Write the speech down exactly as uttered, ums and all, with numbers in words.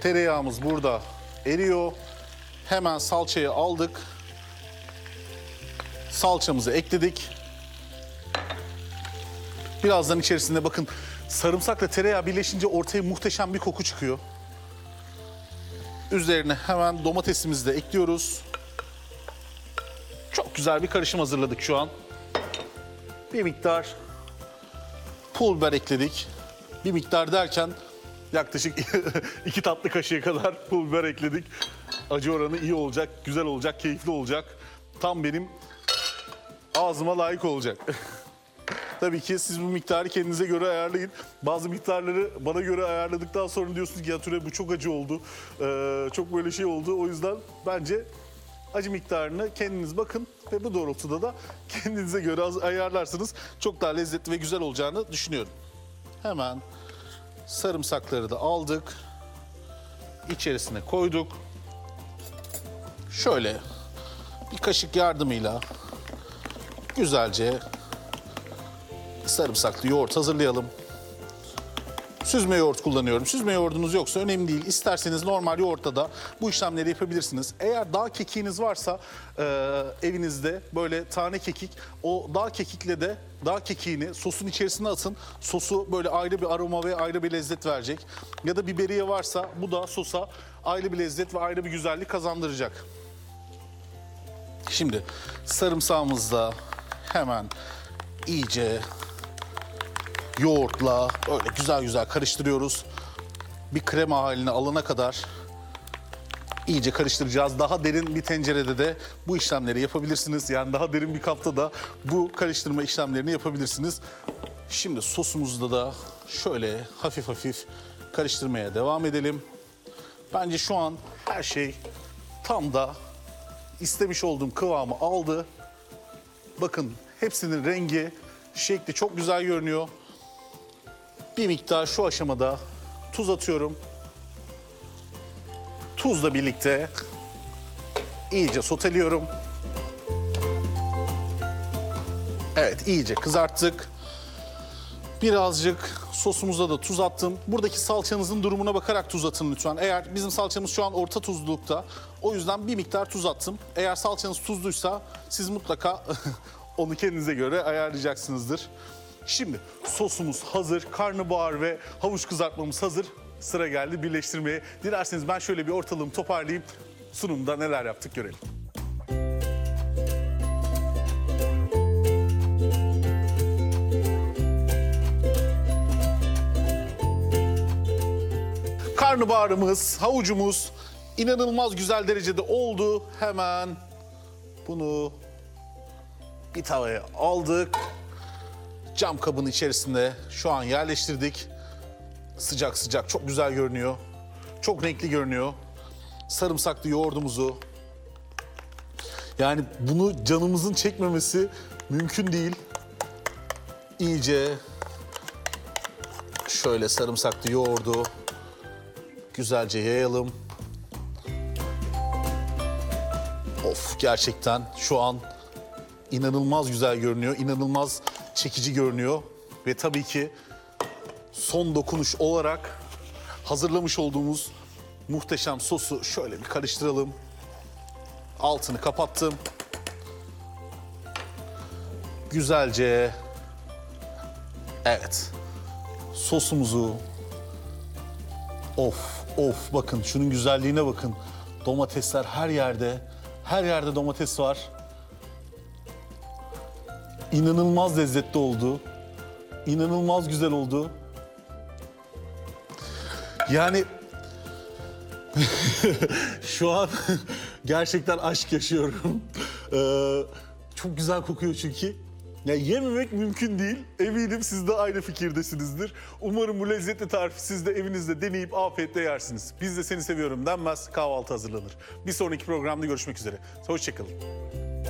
Tereyağımız burada eriyor. Hemen salçayı aldık. Salçamızı ekledik. Birazdan içerisinde bakın sarımsakla tereyağı birleşince ortaya muhteşem bir koku çıkıyor. Üzerine hemen domatesimizi de ekliyoruz. Çok güzel bir karışım hazırladık şu an. Bir miktar pul biber ekledik. Bir miktar derken yaklaşık iki tatlı kaşığı kadar pul biber ekledik. Acı oranı iyi olacak, güzel olacak, keyifli olacak. Tam benim ağzıma layık olacak. Tabii ki siz bu miktarı kendinize göre ayarlayın. Bazı miktarları bana göre ayarladıktan sonra diyorsunuz ki ya Ture bu çok acı oldu. Ee, çok böyle şey oldu. O yüzden bence acı miktarını kendiniz bakın ve bu doğrultuda da kendinize göre az ayarlarsınız. Çok daha lezzetli ve güzel olacağını düşünüyorum. Hemen sarımsakları da aldık. İçerisine koyduk. Şöyle bir kaşık yardımıyla güzelce sarımsaklı yoğurt hazırlayalım. Süzme yoğurt kullanıyorum. Süzme yoğurdunuz yoksa önemli değil. İsterseniz normal yoğurtta da bu işlemleri yapabilirsiniz. Eğer dağ kekiğiniz varsa e, evinizde böyle tane kekik, o dağ kekikle de dağ kekiğini sosun içerisine atın. Sosu böyle ayrı bir aroma ve ayrı bir lezzet verecek. Ya da biberiye varsa bu da sosa ayrı bir lezzet ve ayrı bir güzellik kazandıracak. Şimdi sarımsağımızı da hemen iyice yoğurtla öyle güzel güzel karıştırıyoruz. Bir krema haline alana kadar iyice karıştıracağız. Daha derin bir tencerede de bu işlemleri yapabilirsiniz. Yani daha derin bir kapta da bu karıştırma işlemlerini yapabilirsiniz. Şimdi sosumuzda da şöyle hafif hafif karıştırmaya devam edelim. Bence şu an her şey tam da istemiş olduğum kıvamı aldı. Bakın hepsinin rengi, şekli çok güzel görünüyor. Bir miktar şu aşamada tuz atıyorum. Tuzla birlikte iyice soteliyorum. Evet, iyice kızarttık. Birazcık sosumuza da tuz attım. Buradaki salçanızın durumuna bakarak tuz atın lütfen. Eğer bizim salçamız şu an orta tuzlulukta, o yüzden bir miktar tuz attım. Eğer salçanız tuzluysa siz mutlaka onu kendinize göre ayarlayacaksınızdır. Şimdi sosumuz hazır, karnabahar ve havuç kızartmamız hazır. Sıra geldi birleştirmeye. Dilerseniz ben şöyle bir ortalığımı toparlayayım. Sunumda neler yaptık görelim. Karnabaharımız, havucumuz inanılmaz güzel derecede oldu. Hemen bunu bir tavaya aldık. Cam kabın içerisinde şu an yerleştirdik. Sıcak sıcak çok güzel görünüyor. Çok renkli görünüyor. Sarımsaklı yoğurdumuzu. Yani bunu canımızın çekmemesi mümkün değil. İyice şöyle sarımsaklı yoğurdu güzelce yayalım. Of, gerçekten şu an inanılmaz güzel görünüyor. İnanılmaz çekici görünüyor. Ve tabii ki son dokunuş olarak hazırlamış olduğumuz muhteşem sosu şöyle bir karıştıralım. Altını kapattım. Güzelce, evet, sosumuzu, of of, bakın şunun güzelliğine bakın. Domatesler her yerde, her yerde domates var. İnanılmaz lezzetli oldu. İnanılmaz güzel oldu. Yani şu an gerçekten aşk yaşıyorum. Ee, çok güzel kokuyor çünkü. Ya yememek mümkün değil. Eminim siz de aynı fikirdesinizdir. Umarım bu lezzetli tarifi siz de evinizde deneyip afiyetle yersiniz. Biz de seni seviyorum denmez, kahvaltı hazırlanır. Bir sonraki programda görüşmek üzere. Hoşçakalın.